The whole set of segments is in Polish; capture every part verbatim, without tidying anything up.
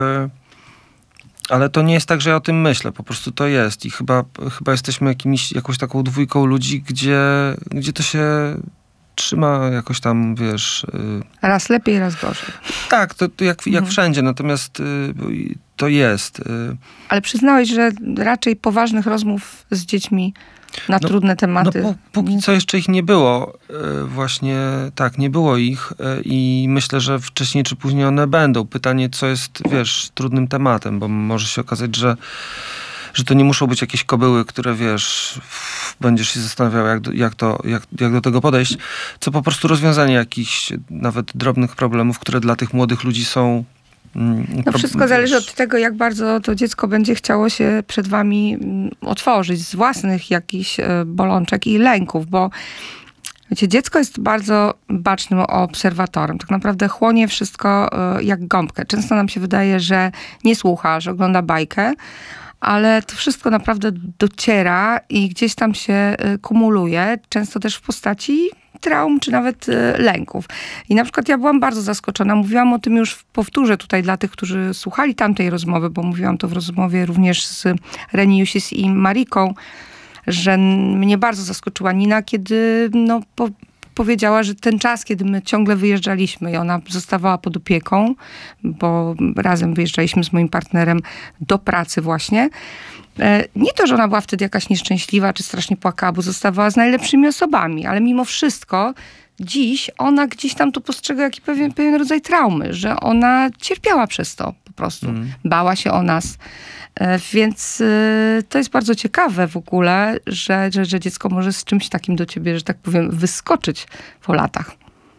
Ale to nie jest tak, że ja o tym myślę. Po prostu to jest. I chyba, chyba jesteśmy jakimiś, jakąś taką dwójką ludzi, gdzie, gdzie to się trzyma jakoś tam, wiesz... Raz lepiej, raz gorzej. Tak, to, to jak, jak mhm. wszędzie. Natomiast to jest. Ale przyznałeś, że raczej poważnych rozmów z dziećmi na no, trudne tematy. No, póki co jeszcze ich nie było. Właśnie tak, nie było ich i myślę, że wcześniej czy później one będą. Pytanie, co jest, wiesz, trudnym tematem, bo może się okazać, że, że to nie muszą być jakieś kobyły, które, wiesz, będziesz się zastanawiał, jak do, jak, to, jak, jak do tego podejść, co po prostu rozwiązanie jakichś nawet drobnych problemów, które dla tych młodych ludzi są... No wszystko zależy od tego, jak bardzo to dziecko będzie chciało się przed wami otworzyć z własnych jakichś bolączek i lęków, bo wiecie, dziecko jest bardzo bacznym obserwatorem. Tak naprawdę chłonie wszystko jak gąbkę. Często nam się wydaje, że nie słucha, że ogląda bajkę, ale to wszystko naprawdę dociera i gdzieś tam się kumuluje, często też w postaci traum, czy nawet lęków. I na przykład ja byłam bardzo zaskoczona. Mówiłam o tym już, powtórzę tutaj dla tych, którzy słuchali tamtej rozmowy, bo mówiłam to w rozmowie również z Reni Jusis i Mariką, że mnie bardzo zaskoczyła Nina, kiedy no, po, powiedziała, że ten czas, kiedy my ciągle wyjeżdżaliśmy i ona zostawała pod opieką, bo razem wyjeżdżaliśmy z moim partnerem do pracy właśnie. Nie to, że ona była wtedy jakaś nieszczęśliwa, czy strasznie płakała, bo zostawała z najlepszymi osobami, ale mimo wszystko dziś ona gdzieś tam to postrzega jak pewien, pewien rodzaj traumy, że ona cierpiała przez to po prostu. Mm. Bała się o nas. Więc to jest bardzo ciekawe w ogóle, że, że, że dziecko może z czymś takim do ciebie, że tak powiem, wyskoczyć po latach.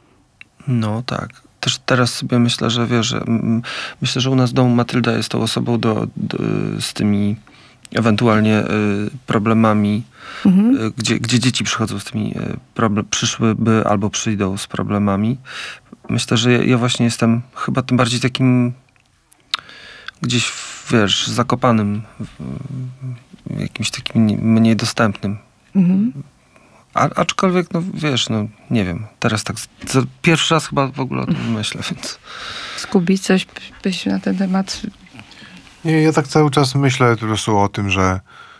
No tak. Też teraz sobie myślę, że wiesz, że myślę, że u nas w domu Matylda jest tą osobą do, do, z tymi ewentualnie y, problemami, mhm. y, gdzie, gdzie dzieci przychodzą z tymi y, problem, przyszłyby albo przyjdą z problemami. Myślę, że ja, ja właśnie jestem chyba tym bardziej takim gdzieś, wiesz, zakopanym, w, jakimś takim mniej dostępnym. Mhm. A, aczkolwiek, no wiesz, no nie wiem, teraz tak, pierwszy raz chyba w ogóle o tym myślę, więc... Skubi, coś byś na ten temat... Nie, ja tak cały czas myślę po prostu o tym, że,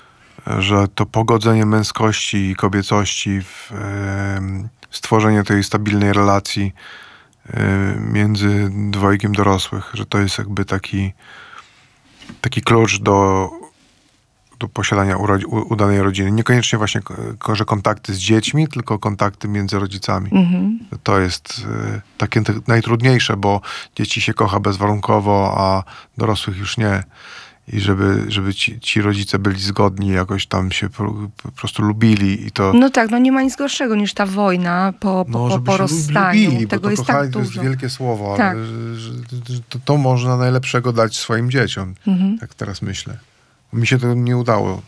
że to pogodzenie męskości i kobiecości, w, e, stworzenie tej stabilnej relacji e, między dwojgiem dorosłych, że to jest jakby taki, taki klucz do, do posiadania urodzi, udanej rodziny. Niekoniecznie właśnie, że kontakty z dziećmi, tylko kontakty między rodzicami. Mhm. To jest e, takie najtrudniejsze, bo dzieci się kocha bezwarunkowo, a dorosłych już nie. I żeby, żeby ci, ci rodzice byli zgodni, jakoś tam się po, po prostu lubili. I to... No tak, no nie ma nic gorszego niż ta wojna po, po, no, po, po rozstaniu. Lubili, tego bo to jest kochanie tak to jest dużo. wielkie słowo, tak. ale że, że, że to, to można najlepszego dać swoim dzieciom. Mhm. Tak teraz myślę. Mi się to nie udało.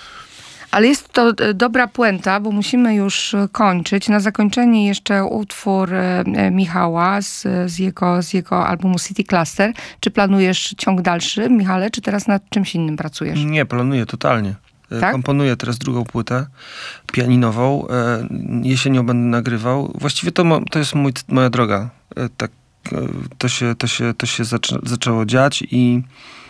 Ale jest to dobra puenta, bo musimy już kończyć. Na zakończenie jeszcze utwór Michała z, z, jego, z jego albumu City Cluster. Czy planujesz ciąg dalszy, Michale, czy teraz nad czymś innym pracujesz? Nie, planuję totalnie. Tak? Komponuję teraz drugą płytę pianinową. Jesienią będę nagrywał. Właściwie to, to jest mój, moja droga. Tak, to się, to się, to się zaczę, zaczęło dziać i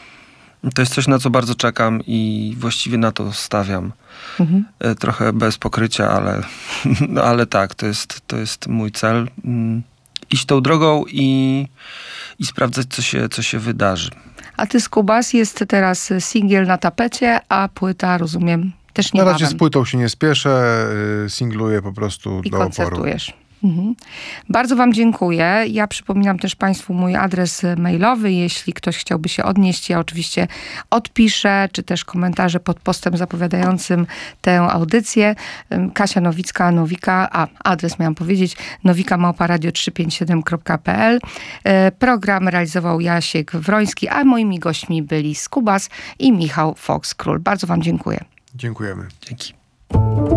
to jest coś, na co bardzo czekam i właściwie na to stawiam. Mhm. Trochę bez pokrycia, ale, no, ale tak, to jest, to jest mój cel. Iść tą drogą i, i sprawdzać, co się, co się wydarzy. A ty, Skubas, jest teraz singiel na tapecie, a płyta, rozumiem, też niebawem. Na razie z płytą się nie spieszę, singluję po prostu I do oporu. koncertujesz. Mhm. Bardzo wam dziękuję. Ja przypominam też państwu mój adres mailowy. Jeśli ktoś chciałby się odnieść, ja oczywiście odpiszę, czy też komentarze pod postem zapowiadającym tę audycję. Kasia Nowicka, Nowika, a adres miałam powiedzieć, nowika małpa radio trzysta pięćdziesiąt siedem kropka p l. Program realizował Jasiek Wroński, a moimi gośćmi byli Skubas i Michał Fox-Król. Bardzo wam dziękuję. Dziękujemy. Dzięki.